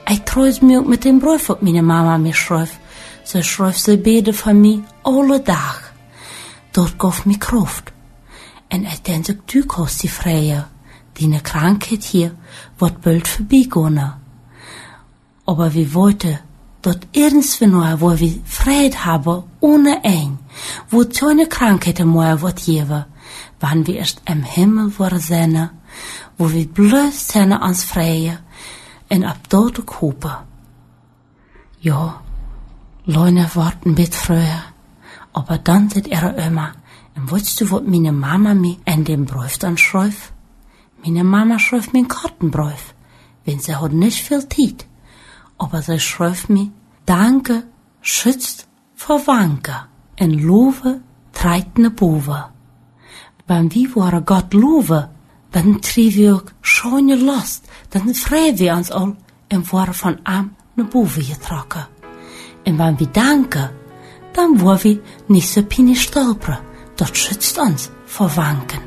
Ich treus mir mit dem Brief, wat meine Mama mir schreibt. Sie schreibt sie beten von mir alle Tag. Dort gaf mir Kraft. En ich denke, du kannst die Freie. Die Krankheit hier wird bald vorbeigehen. Aber wir wollten dort irgendwo noch, wo wir Frieden haben, ohne ein, wo keine Krankheiten mehr wird geben, wann wir erst im Himmel worden sind, wo wir bloß sind ans Freie und ab dort hopen. Ja, Leute warten ein bisschen früher, aber dann sind immer. Und weißt du, was meine Mama mir in dem Brief dann schreibt? Meine Mama schreibt mir einen Kartenbrief, wenn sie hat nicht viel Zeit. Aber sie schreibt mir, Danke, schützt vor Wanke, en Lowe treibt ne Bowe. Wenn wir waren Gott loven, dann trieben wir schöne Last, dann freuen wir uns all und waren von am ne Bowe getrokken. Und wenn wir danken, dann wollen wir nicht so pine stolperen, das schützt uns vor Wanken.